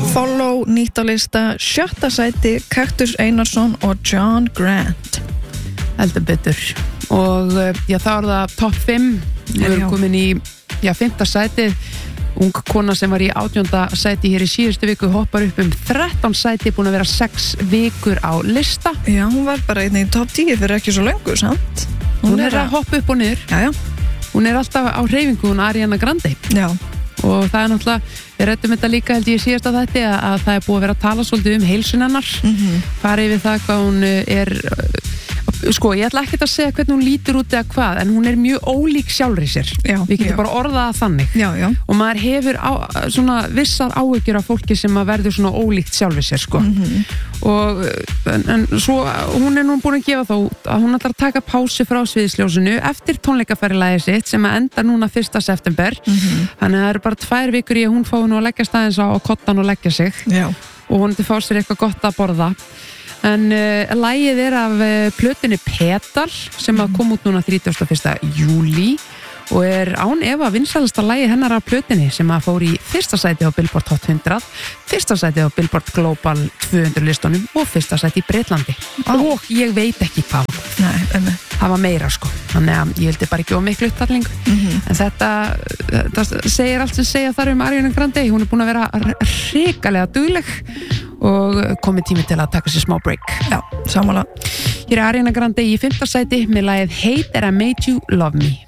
Follow nýtt á lista 7. sæti Kaktus Einarsson og John Grant. Heldur betur. Og já, þá það top 5. Við erum komin í 5. sætið. Ung kona sem var í 18. sæti hér í síðustu viku hoppar upp 13 sæti, búin að vera 6 vikur á lista. Já, hún var bara í top 10 fyrir ekki svo löngu, sant? Hún er að hoppa upp og niður. Já. Hún er alltaf á hreyfingu, hún Ariana Grande. Já. Og það er náttúrulega, við ræddum þetta líka held ég síðast að þetta að það er búið að vera að tala svolítið heilsun hennar. Farið við það hvað hún er, sko ég ætla ekkert að segja hvernig hún lítur út eða hvað, en hún er mjög ólík sjálfri sér. Já, við getum bara orðað það þannig. Já. Og maður hefur svona vissar áhyggjur af fólki sem að verður svona ólíkt sjálfri sér, sko. Og en svo hún er nú búin að gefa þá að hún ætlar að taka pásu frá sviðsljósinu eftir tónleikaferðalagið sitt sem að enda núna 1. september. Þannig að það eru bara 2 vikur í að hún fái nú að leggja staðins á kottan og leggja sig. Já. Og hún til fá sér eitthvað gott að borða. En lagið er af plötunni Petal sem að kom út núna 31. júlí og er án efa vinsælasta lagið hennar af plötunni sem að fór í 1. sæti á Billboard Hot 100, 1. sæti á Billboard Global 200 listunum og 1. sæti í Bretlandi. Og ég veit ekki hvað. Nei, það var meira, sko. Þannig að ég heldur bara ekki miklu upptalning. En þetta segir allt sem segja þar Ariana Grande. Hún er búin að vera hrikalega dugleg og komið tími til að taka sér smá break. Já, sammála. Hér er Ariana Grande í 5. sæti með lagið Hate That I Made You Love Me.